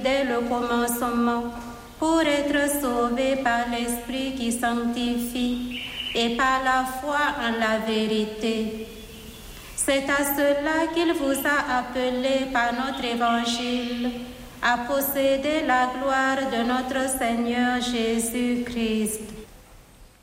dès le commencement, pour être sauvés par l'Esprit qui sanctifie et par la foi en la vérité. C'est à cela qu'il vous a appelé par notre évangile à posséder la gloire de notre Seigneur Jésus-Christ.